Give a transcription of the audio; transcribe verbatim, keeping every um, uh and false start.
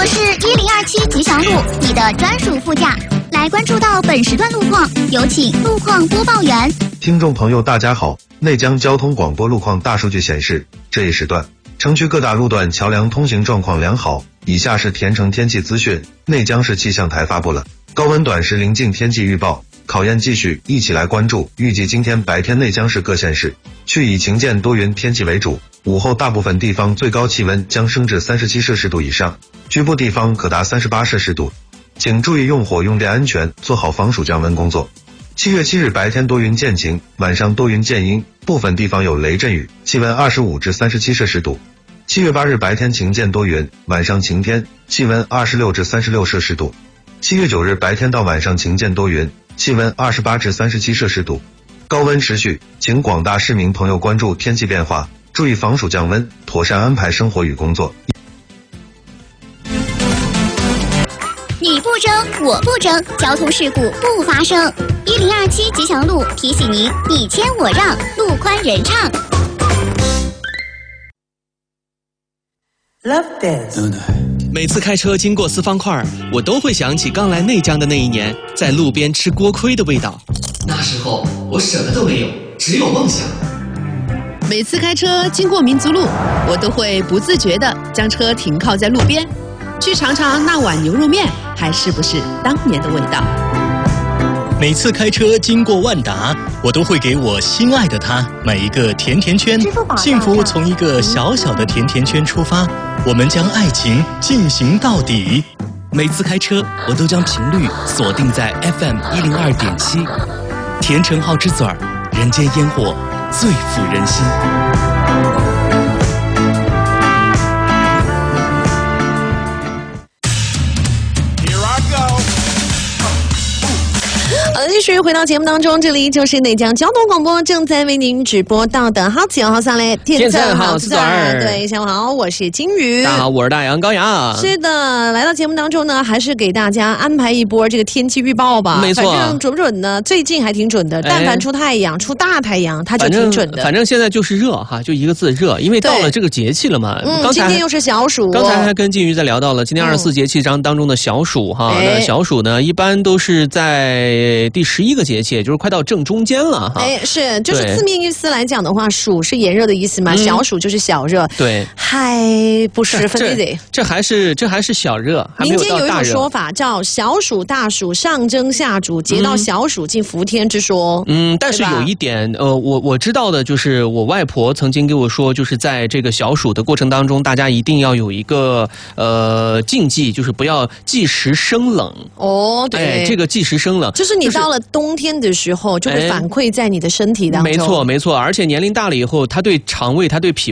我是一零二七吉祥路，你的专属副驾。来关注到本时段路况，有请路况播报员。 听众朋友大家好，内江交通广播路况大数据显示，这一时段城区各大路段桥梁通行状况良好。以下是田城天气资讯，内江市气象台发布了高温短时临近天气预报，考验继续，一起来关注。预计今天白天内江市各县市区以晴间多云天气为主，午后大部分地方最高气温将升至三十七摄氏度以上，局部地方可达三十八摄氏度。请注意用火用电安全，做好防暑降温工作。七月七日白天多云见晴，晚上多云见阴，部分地方有雷阵雨，气温二十五至三十七摄氏度。七月八日白天晴间多云，晚上晴天，气温二十六至三十六摄氏度。七月九日白天到晚上晴间多云，气温二十八至三十七摄氏度。高温持续，请广大市民朋友关注天气变化，注意防暑降温，妥善安排生活与工作。 你不争，我不争，交通事故不发生。一零二七吉祥路提醒您：你谦我让，路宽人畅。 Love dance。 每次开车经过四方块，我都会想起刚来内江的那一年，在路边吃锅盔的味道。 那时候我什么都没有，只有梦想。 每次开车经过民族路，我都会不自觉地将车停靠在路边，去尝尝那碗牛肉面还是不是当年的味道。 每次开车经过万达，我都会给我心爱的他买一个甜甜圈。幸福从一个小小的甜甜圈出发，我们将爱情进行到底。 每次开车，我都将频率锁定在 F M 一零二点七，甜橙好之嘴儿，人间烟火最抚人心。 继续回到节目当中，这里就是内江交通广播正在为您直播到的好酒好三嘞， 天色好自儿。 对，下午好，我是金鱼。 大家好，我是大杨高阳。 是的，来到节目当中呢，还是给大家安排一波这个天气预报吧。 没错， 反正准不准呢？最近还挺准的，但凡出太阳、哎、出大太阳，它就挺准的。 反正, 反正现在就是热哈，就一个字热，因为到了这个节气了嘛。 嗯， 刚才今天又是小暑。 刚才还跟金鱼在聊到了今天二十四节气章当中的小暑哈。嗯、那小暑呢，一般都是在第十一个节气。也就是快到正中间了哈， 哎，是，就是字面意思来讲的话，暑是炎热的意思嘛，嗯、小暑就是小热， 对， 还不十分的得， 这还是这还是小热，还没有到大热。 民间有一种说法叫小暑大暑上蒸下煮，节到小暑尽伏天之说。 嗯，但是有一点，呃，我我知道的就是我外婆曾经给我说，就是在这个小暑的过程当中，大家一定要有一个呃禁忌，就是不要忌时生冷。 哦，对， 哎、这个忌时生冷， 就是你到了冬天的时候就会反馈在你的身体当中。 没错没错，而且年龄大了以后，他对肠胃他对脾